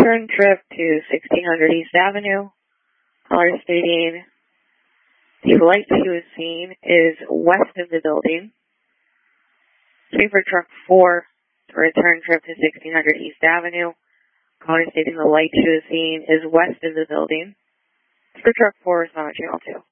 Return trip to 1600 East Avenue. Caller stating the light she was seeing is west of the building. Sweeper truck 4, return trip to 1600 East Avenue. Caller stating the light she was seeing is west of the building. Sweeper truck 4 is on channel 2.